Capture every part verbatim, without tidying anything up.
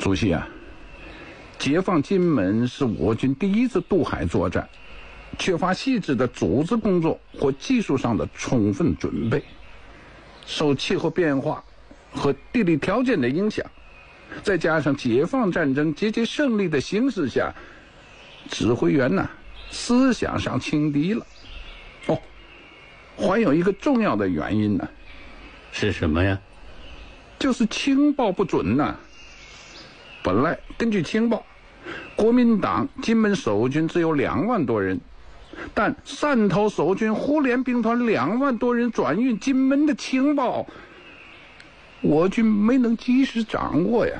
主席啊，解放金门是我军第一次渡海作战，缺乏细致的组织工作或技术上的充分准备，受气候变化和地理条件的影响，再加上解放战争节节胜利的形势下，指挥员呢、啊、思想上轻敌了。哦，还有一个重要的原因呢、啊， 是什么呀？ 就是情报不准呐、啊。本来根据情报，国民党金门守军只有两万多人，但汕头守军胡联兵团两万多人转运金门的情报，我军没能及时掌握呀。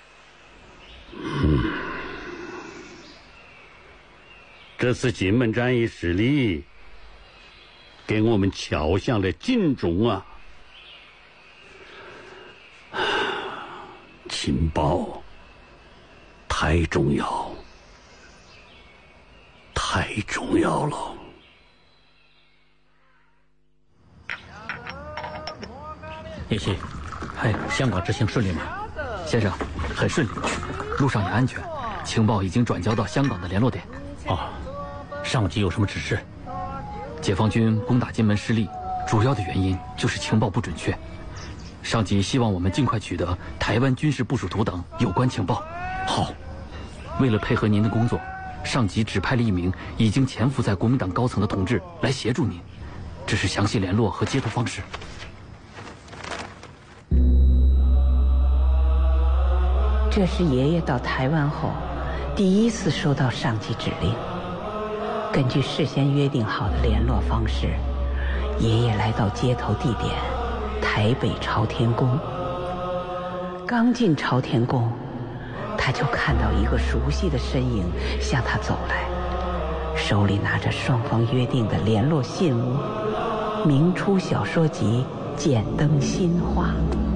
嗯，这次金门战役失利，给我们敲响了警钟啊！情报太重要，太重要了。 叶希，哎，香港之行顺利吗？先生，很顺利，路上也安全，情报已经转交到香港的联络点。哦，上级有什么指示？解放军攻打金门失利，主要的原因就是情报不准确。上级希望我们尽快取得台湾军事部署图等有关情报。好，为了配合您的工作，上级指派了一名已经潜伏在国民党高层的同志来协助您，这是详细联络和接触方式。 这是爷爷到台湾后第一次收到上级指令，根据事先约定好的联络方式，爷爷来到接头地点台北朝天宫。刚进朝天宫，他就看到一个熟悉的身影向他走来，手里拿着双方约定的联络信物《明初小说集简灯新话》。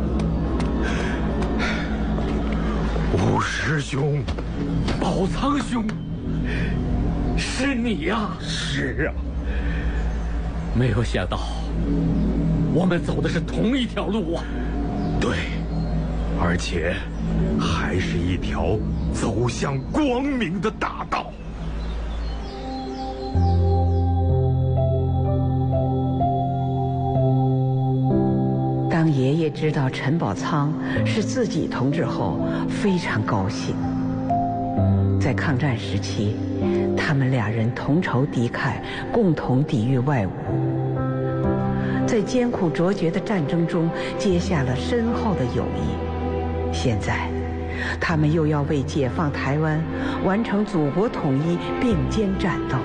吴师兄，宝仓兄，是你呀！是啊，没有想到我们走的是同一条路啊！ 对，而且还是一条走向光明的大道。 当爷爷知道陈宝仓是自己同志后，非常高兴。在抗战时期，他们俩人同仇敌忾，共同抵御外侮。在艰苦卓绝的战争中结下了深厚的友谊。现在，他们又要为解放台湾、完成祖国统一并肩战斗。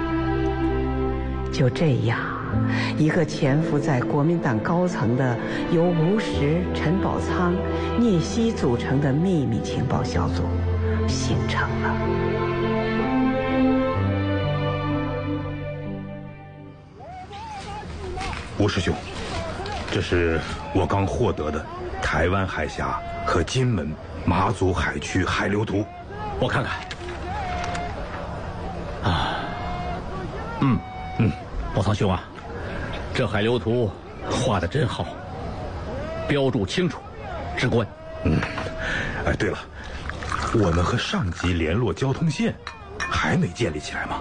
就这样，一个潜伏在国民党高层的由吴石、陈宝仓、聂希组成的秘密情报小组形成了。 吴师兄，这是我刚获得的台湾海峡和金门、马祖海区海流图， 我看看。啊，嗯嗯，宝仓兄啊，这海流图画得真好，标注清楚，直观。 嗯，哎，对了，我们和上级联络交通线还没建立起来吗？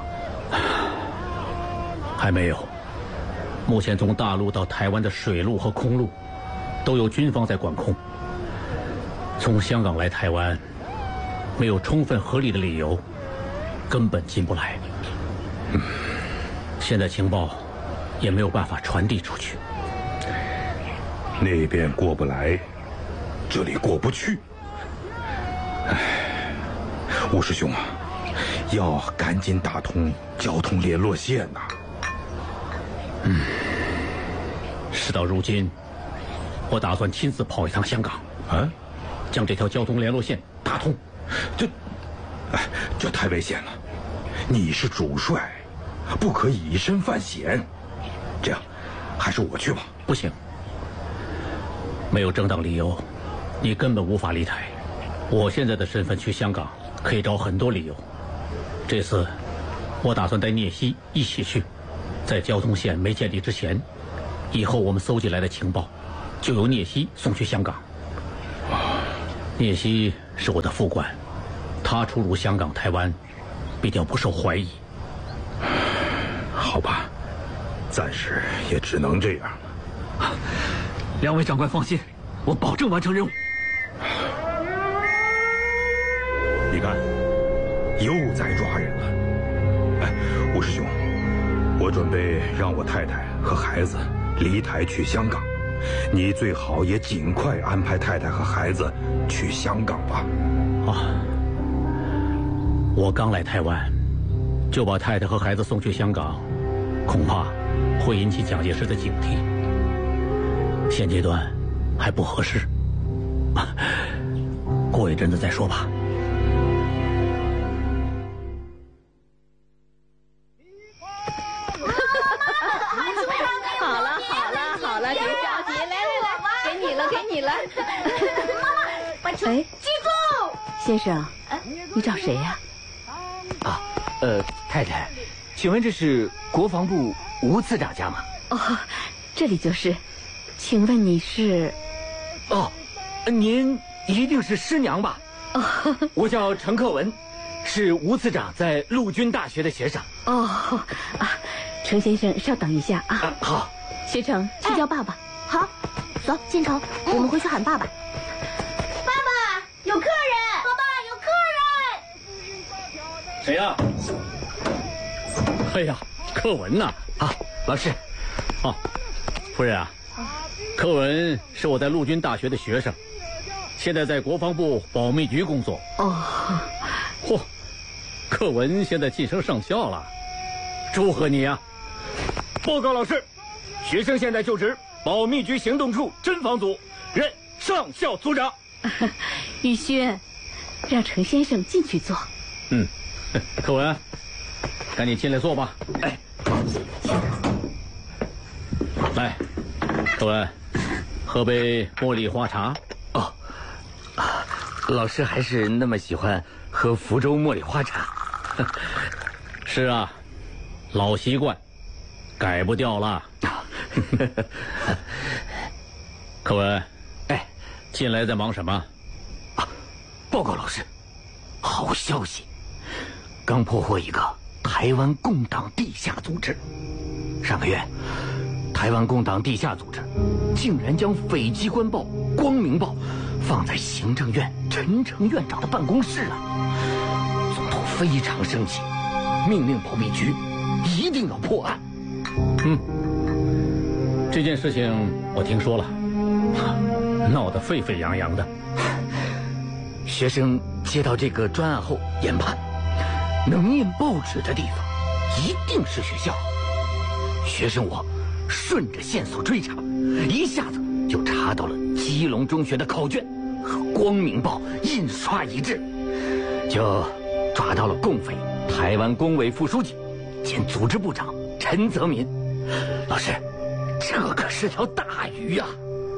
还没有。目前从大陆到台湾的水路和空路都有军方在管控。从香港来台湾，没有充分合理的理由，根本进不来。嗯，现在情报也没有办法传递出去。 那边过不来，这里过不去。哎，吴师兄啊，要赶紧打通交通联络线呐、啊。 嗯，事到如今，我打算亲自跑一趟香港， 啊， 将这条交通联络线打通。 这，哎，这太危险了！你是主帅，不可以以身犯险。这样，还是我去吧。 不行，没有正当理由，你根本无法离台。我现在的身份去香港，可以找很多理由。这次，我打算带聂希一起去。在交通线没建立之前，以后我们搜集来的情报，就由聂希送去香港。 聂西是我的副官，他出入香港、台湾，必定不受怀疑。 好吧，暂时也只能这样了。 两位长官放心，我保证完成任务。 你看，又在抓人了。哎，吴师兄，我准备让我太太和孩子离台去香港，你最好也尽快安排太太和孩子去香港吧。 啊，我刚来台湾，就把太太和孩子送去香港，恐怕会引起蒋介石的警惕。现阶段还不合适，过一阵子再说吧。 好了好了好了，别着急，来来来，给你了给你了。妈妈，把车记住。先生，你找谁呀？ 啊，呃，太太，请问这是国防部吴次长家吗？ 哦，这里就是。请问你是？ 哦，您一定是师娘吧？ 哦， 我叫陈克文，是吴次长在陆军大学的学生。 哦，啊，程先生，稍等一下啊。 啊好， 学成，去叫爸爸。好，走，进城，我们回去喊爸爸。 爸爸，有客人！爸爸，有客人！ 谁呀？哎呀，克文呐！ 好，老师。 哦，夫人啊。柯文是我在陆军大学的学生，现在在国防部保密局工作。 哦， 嚯，柯文现在晋升上校了，祝贺你啊！报告老师，学生现在就职保密局行动处侦防组，任上校组长。 宇轩，让程先生进去坐。 嗯，柯文，赶紧进来坐吧。 哎， 来，柯文。喝杯茉莉花茶。 哦，啊，老师还是那么喜欢喝福州茉莉花茶。 是啊，老习惯，改不掉了。柯文， 哎， 近来在忙什么？ 啊，报告老师，好消息，刚破获一个台湾共党地下组织。上个月，台湾共党地下组织竟然将匪机关报《光明报》放在行政院陈诚院长的办公室啊！总统非常生气，命令保密局一定要破案。 嗯，这件事情我听说了，闹得沸沸扬扬的。 学生接到这个专案后研判，能印报纸的地方一定是学校。学生我顺着线索追查，一下子就查到了基隆中学的考卷和《光明报》印刷一致，就抓到了共匪台湾工委副书记兼组织部长陈泽民。老师，这可是条大鱼呀！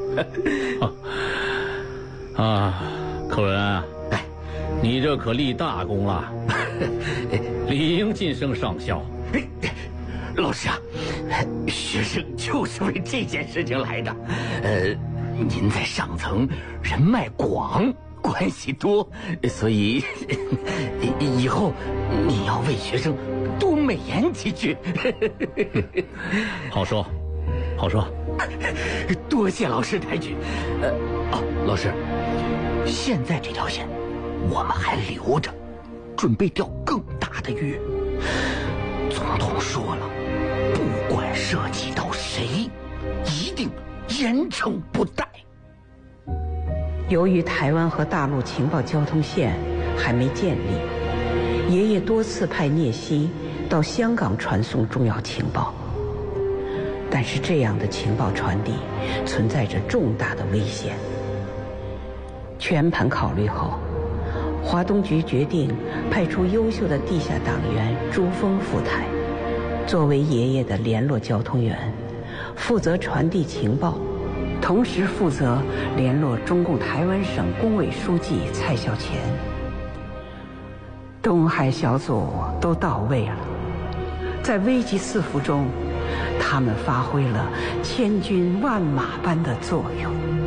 啊，啊，柯文啊，哎，你这可立大功了，理应晋升上校。 老师啊，学生就是为这件事情来的。呃，您在上层人脉广，关系多，所以以后你要为学生多美言几句。 好说，好说。 多谢老师抬举。呃，哦，老师，现在这条线我们还留着，准备钓更大的鱼。总统说了，不管涉及到谁，一定严惩不贷。 由于台湾和大陆情报交通线还没建立，爷爷多次派聂西到香港传送重要情报，但是这样的情报传递存在着重大的危险。全盘考虑后，华东局决定派出优秀的地下党员朱峰赴台，作为爷爷的联络交通员，负责传递情报，同时负责联络中共台湾省工委书记蔡孝乾。东海小组都到位了，在危机四伏中，他们发挥了千军万马般的作用。